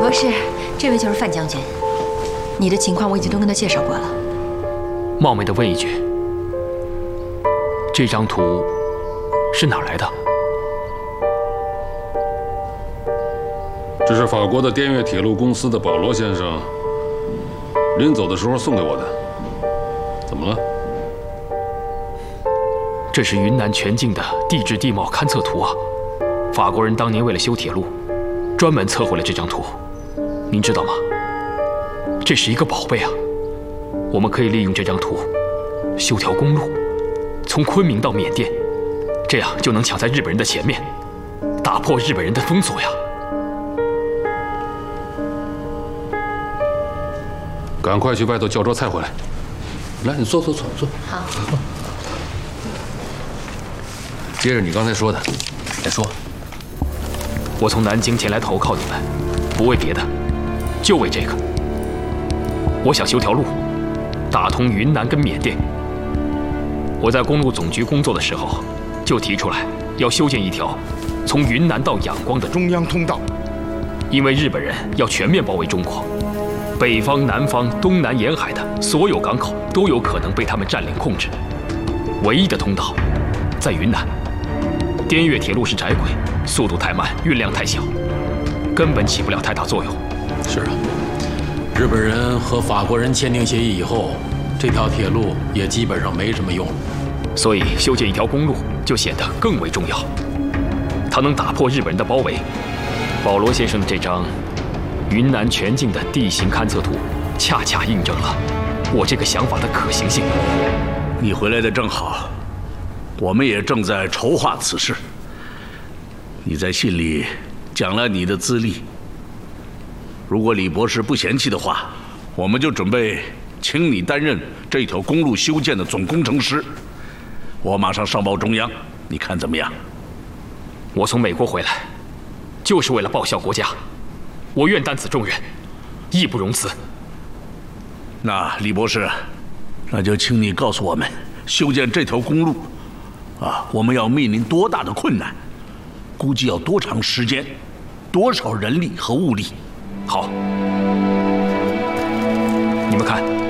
博士，这位就是范将军。你的情况我已经都跟他介绍过了。 冒昧的问一句，这张图是哪儿来的？ 这是法国的滇越铁路公司的保罗先生临走的时候送给我的。怎么了？ 这是云南全境的地质地貌勘测图啊！法国人当年为了修铁路，专门测绘了这张图。您知道吗？这是一个宝贝啊！我们可以利用这张图修条公路，从昆明到缅甸，这样就能抢在日本人的前面，打破日本人的封锁呀！ 赶快去外头叫桌菜回来。来，你坐。 好。 接着你刚才说的，再说。 我从南京前来投靠你们，不为别的，就为这个。我想修条路，打通云南跟缅甸。我在公路总局工作的时候，就提出来要修建一条从云南到仰光的中央通道。 因为日本人要全面包围中国，北方、南方、东南沿海的所有港口都有可能被他们占领控制。唯一的通道在云南。滇越铁路是窄轨，速度太慢，运量太小，根本起不了太大作用。 是啊，日本人和法国人签订协议以后，这条铁路也基本上没什么用， 所以修建一条公路就显得更为重要。它能打破日本人的包围。保罗先生的这张云南全境的地形勘测图，恰恰印证了我这个想法的可行性。 你回来的正好。我们也正在筹划此事。你在信里讲了你的资历，如果李博士不嫌弃的话，我们就准备请你担任这条公路修建的总工程师。我马上上报中央，你看怎么样？ 我从美国回来，就是为了报效国家，我愿担此重任，义不容辞。 那李博士，那就请你告诉我们，修建这条公路我们要面临多大的困难？估计要多长时间？多少人力和物力？ 好，你们看。